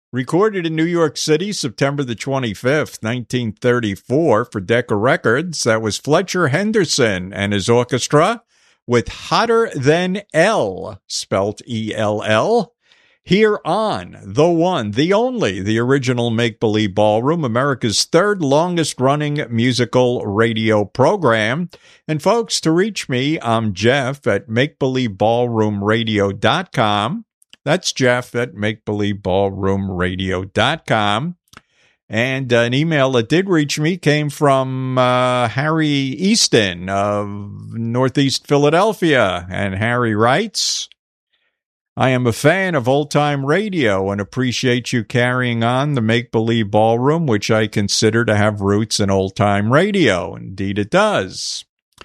Recorded in New York City, September the 25th, 1934, for Decca Records. That was Fletcher Henderson and his orchestra with Hotter Than L, spelt E-L-L. Here on the one, the only, the original Make Believe Ballroom, America's third longest running musical radio program. And folks, to reach me, I'm Jeff at MakeBelieveBallroomRadio.com. That's Jeff at MakeBelieveBallroomRadio.com. And an email that did reach me came from Harry Easton of Northeast Philadelphia. And Harry writes, I am a fan of old-time radio and appreciate you carrying on the Make Believe Ballroom, which I consider to have roots in old-time radio. Indeed, it does.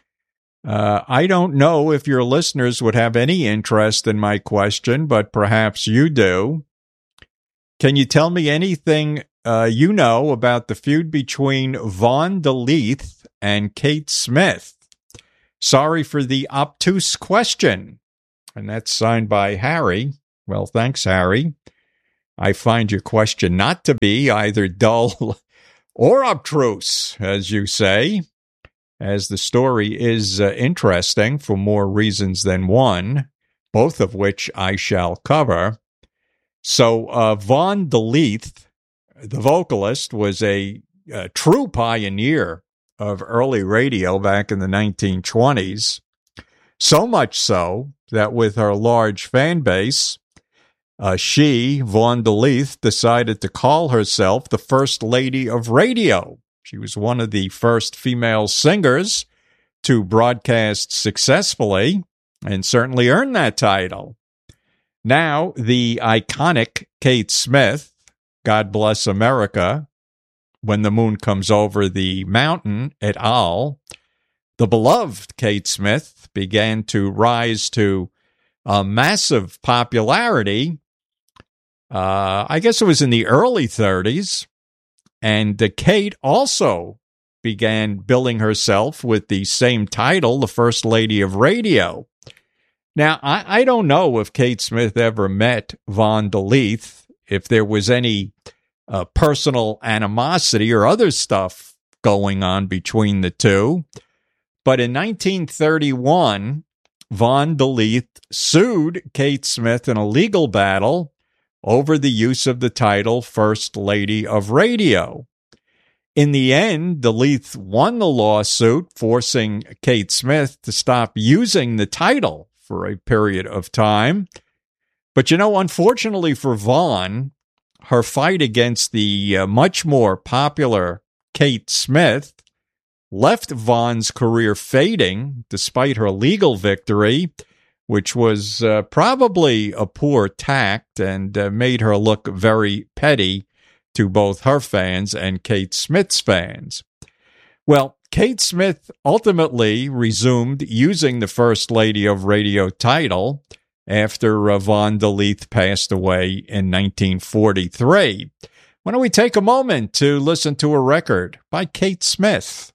I don't know if your listeners would have any interest in my question, but perhaps you do. Can you tell me anything you know about the feud between Vaughn DeLeath and Kate Smith? Sorry for the obtuse question. And that's signed by Harry. Well, thanks, Harry. I find your question not to be either dull or obtruse, as you say, as the story is interesting for more reasons than one, both of which I shall cover. So Vaughn DeLeath, the vocalist, was a true pioneer of early radio back in the 1920s. So much so that with her large fan base, she, Vaughn DeLeath, decided to call herself the First Lady of Radio. She was one of the first female singers to broadcast successfully and certainly earned that title. Now, the iconic Kate Smith, God Bless America, When the Moon Comes Over the Mountain, et al., the beloved Kate Smith began to rise to massive popularity. I guess it was in the early 30s. And Kate also began billing herself with the same title, the First Lady of Radio. Now, I don't know if Kate Smith ever met Vaughn DeLeath, if there was any personal animosity or other stuff going on between the two. But in 1931, Vaughn DeLeath sued Kate Smith in a legal battle over the use of the title First Lady of Radio. In the end, DeLeath won the lawsuit, forcing Kate Smith to stop using the title for a period of time. But, unfortunately for Vaughn, her fight against the much more popular Kate Smith left Vaughn's career fading despite her legal victory, which was probably a poor tact and made her look very petty to both her fans and Kate Smith's fans. Well, Kate Smith ultimately resumed using the First Lady of Radio title after Vaughn DeLeath passed away in 1943. Why don't we take a moment to listen to a record by Kate Smith?